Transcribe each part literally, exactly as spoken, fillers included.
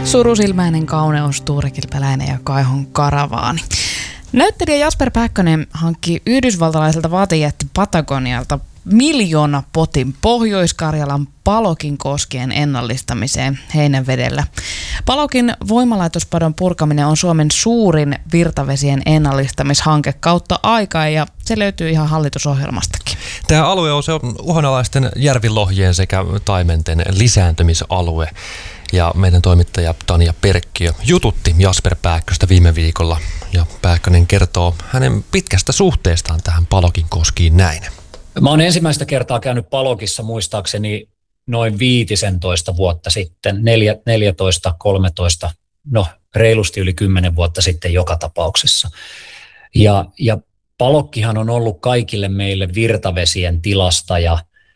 Surusilmäinen kauneus, tuurekilpeläinen ja kaihon karavaani. Näyttelijä Jasper Pääkkönen hankki yhdysvaltalaiselta vaatejätti Patagonialta miljoona potin Pohjois-Karjalan Palokin koskien ennallistamiseen Heinävedellä. Palokin voimalaitospadon purkaminen on Suomen suurin virtavesien ennallistamishanke kautta aikaa ja se löytyy ihan hallitusohjelmastakin. Tämä alue on se uhanalaisten järvilohjien sekä taimenten lisääntymisalue. Ja meidän toimittaja Tanja Perkkiö jututti Jasper Pääkköstä viime viikolla. Ja Pääkkönen kertoo hänen pitkästä suhteestaan tähän Palokin koskiin näin. Mä oon ensimmäistä kertaa käynyt Palokissa muistaakseni noin viitisentoista vuotta sitten, neljätoista, kolmetoista, no reilusti yli kymmenen vuotta sitten joka tapauksessa. Ja, ja Palokkihan on ollut kaikille meille virtavesien tilasta ja,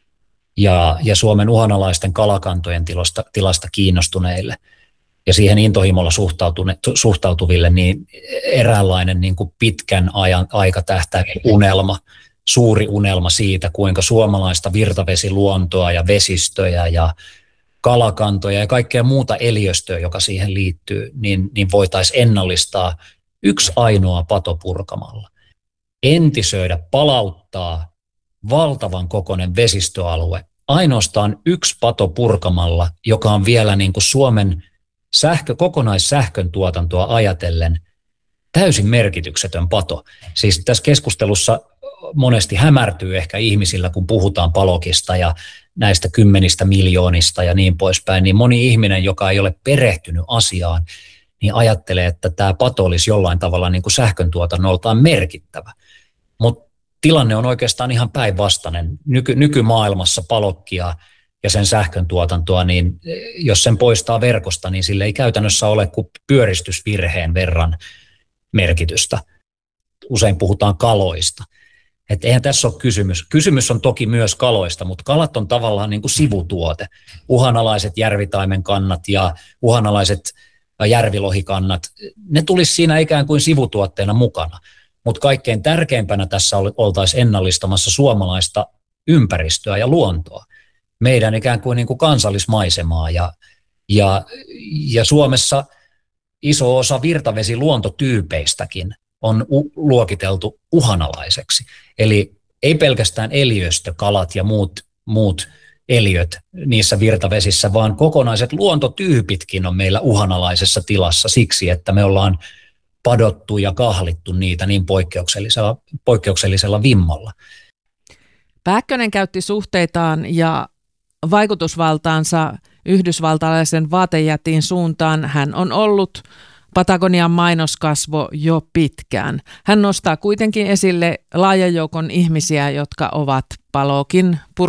ja, ja Suomen uhanalaisten kalakantojen tilasta, tilasta kiinnostuneille ja siihen intohimolla suhtautuville niin eräänlainen niin kuin pitkän ajan aikatähtäimen unelma. Suuri unelma siitä, kuinka suomalaista virtavesiluontoa ja vesistöjä ja kalakantoja ja kaikkea muuta eliöstöä, joka siihen liittyy, niin, niin voitaisiin ennallistaa yksi ainoa pato purkamalla. Entisöidä, palauttaa valtavan kokoinen vesistöalue ainoastaan yksi pato purkamalla, joka on vielä niin kuin Suomen sähkö, kokonaissähkön tuotantoa ajatellen täysin merkityksetön pato. Siis tässä keskustelussa monesti hämärtyy ehkä ihmisillä, kun puhutaan Palokista ja näistä kymmenistä miljoonista ja niin poispäin, niin moni ihminen, joka ei ole perehtynyt asiaan, niin ajattelee, että tämä pato olisi jollain tavalla niin kuin sähköntuotannoltaan merkittävä. Mutta tilanne on oikeastaan ihan päinvastainen. Nyky, nykymaailmassa Palokkia ja sen sähköntuotantoa, niin jos sen poistaa verkosta, niin sille ei käytännössä ole kuin pyöristysvirheen verran merkitystä. Usein puhutaan kaloista. Että eihän tässä ole kysymys. Kysymys on toki myös kaloista, mutta kalat on tavallaan niin kuin sivutuote. Uhanalaiset järvitaimenkannat ja uhanalaiset järvilohikannat, ne tulisi siinä ikään kuin sivutuotteena mukana. Mutta kaikkein tärkeimpänä tässä oltaisiin ennallistamassa suomalaista ympäristöä ja luontoa. Meidän ikään kuin, niin kuin kansallismaisemaa. Ja, ja, ja Suomessa iso osa virtavesiluontotyypeistäkin on u- luokiteltu uhanalaiseksi. Eli ei pelkästään eliöstö, kalat ja muut, muut eliöt niissä virtavesissä, vaan kokonaiset luontotyypitkin on meillä uhanalaisessa tilassa siksi, että me ollaan padottu ja kahlittu niitä niin poikkeuksellisella, poikkeuksellisella vimmalla. Pääkkönen käytti suhteitaan ja vaikutusvaltaansa yhdysvaltalaisen vaatejätin suuntaan. Hän on ollut Patagonian mainoskasvo jo pitkään. Hän nostaa kuitenkin esille laajan joukon ihmisiä, jotka ovat Palokin